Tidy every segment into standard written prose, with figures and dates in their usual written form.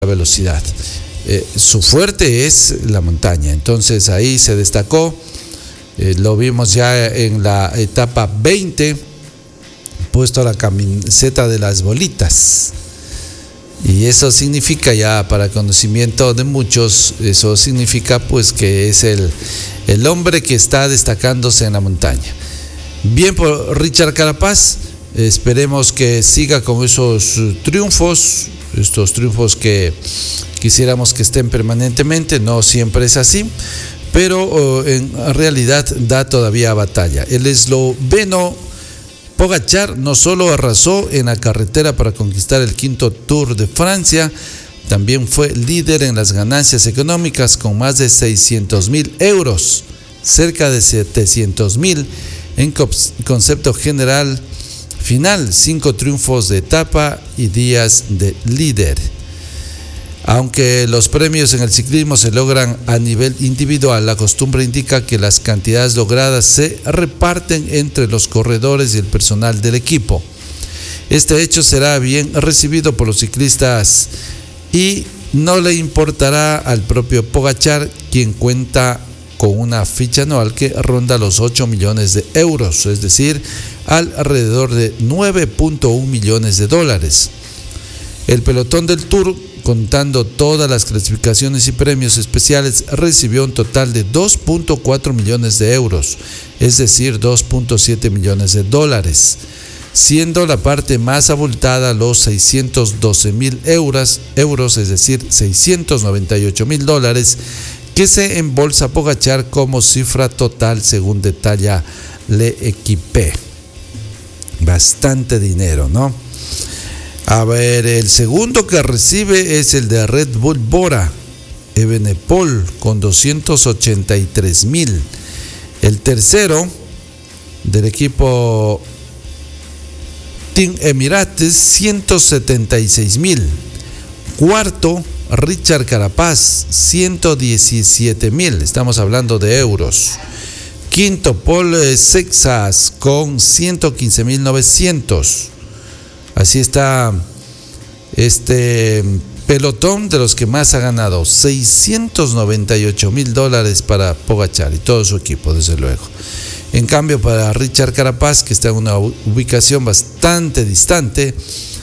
la velocidad. Su fuerte es la montaña, entonces ahí se destacó. Lo vimos ya en la etapa 20, puesto la camiseta de las bolitas. Y eso significa, ya para conocimiento de muchos, eso significa pues que es el hombre que está destacándose en la montaña. Bien por Richard Carapaz, esperemos que siga con esos triunfos, estos triunfos que quisiéramos que estén permanentemente. No siempre es así, pero en realidad da todavía batalla. El esloveno Pogačar no solo arrasó en la carretera para conquistar el quinto Tour de Francia, también fue líder en las ganancias económicas con más de 600.000 euros, cerca de 700.000 en concepto general final, 5 triunfos de etapa y días de líder. Aunque los premios en el ciclismo se logran a nivel individual, la costumbre indica que las cantidades logradas se reparten entre los corredores y el personal del equipo. Este hecho será bien recibido por los ciclistas y no le importará al propio Pogačar, quien cuenta con una ficha anual que ronda los 8 millones de euros, es decir, alrededor de 9.1 millones de dólares. El pelotón del Tour, contando todas las clasificaciones y premios especiales, recibió un total de 2.4 millones de euros, es decir, 2.7 millones de dólares, siendo la parte más abultada los 612.000 euros, es decir, 698.000 dólares, que se embolsa Pogačar como cifra total, según detalla L'Equipe. Bastante dinero, ¿no? A ver, el segundo que recibe es el de Red Bull Bora Evenepoel con 283.000. El tercero del equipo Team Emirates, 176.000. Cuarto, Richard Carapaz, 117.000. Estamos hablando de euros. Quinto, Paul Sexas con 115.900. Así está este pelotón de los que más ha ganado, 698.000 dólares para Pogačar y todo su equipo, desde luego. En cambio, para Richard Carapaz, que está en una ubicación bastante distante,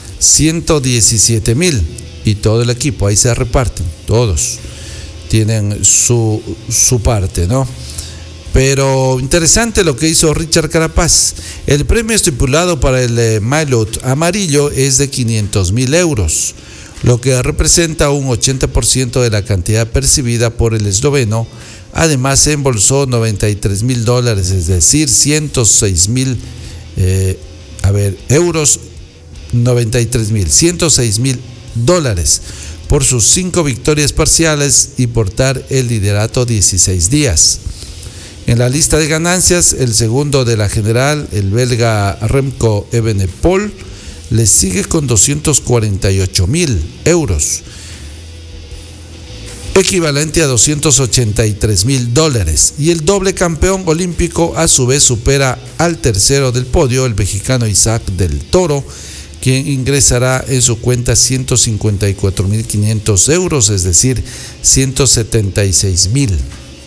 117.000 y todo el equipo, ahí se reparten, todos tienen su parte, ¿no? Pero interesante lo que hizo Richard Carapaz. El premio estipulado para el maillot amarillo es de 500.000 euros, lo que representa un 80% de la cantidad percibida por el esloveno. Además se embolsó 93.000 dólares, es decir, 106.000 euros, 106.000 dólares por sus 5 victorias parciales y portar el liderato 16 días. En la lista de ganancias, el segundo de la general, el belga Remco Evenepoel, le sigue con 248.000 euros, equivalente a 283.000 dólares. Y el doble campeón olímpico a su vez supera al tercero del podio, el mexicano Isaac del Toro, quien ingresará en su cuenta 154.500 euros, es decir, 176.000.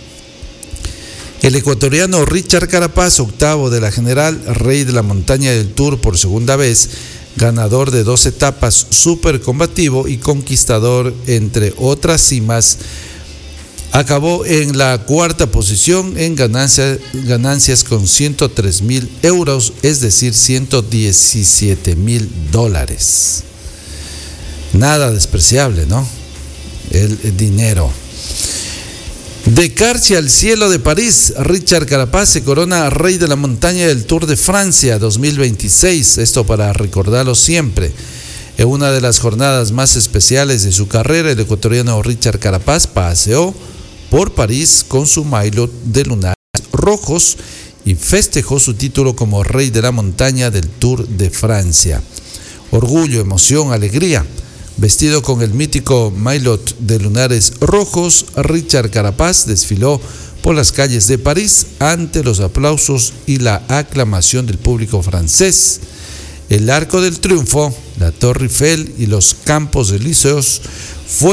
El ecuatoriano Richard Carapaz, octavo de la general, rey de la montaña del Tour por segunda vez, ganador de 2 etapas, súper combativo y conquistador entre otras cimas, acabó en la cuarta posición en ganancias con 103.000 euros, es decir, 117.000 dólares. Nada despreciable, ¿no? El dinero. De Karchi al cielo de París, Richard Carapaz se corona rey de la montaña del Tour de Francia 2026, esto para recordarlo siempre. En una de las jornadas más especiales de su carrera, el ecuatoriano Richard Carapaz paseó por París con su maillot de lunares rojos y festejó su título como rey de la montaña del Tour de Francia. Orgullo, emoción, alegría. Vestido con el mítico maillot de lunares rojos, Richard Carapaz desfiló por las calles de París ante los aplausos y la aclamación del público francés. El Arco del Triunfo la Torre Eiffel y los Campos Elíseos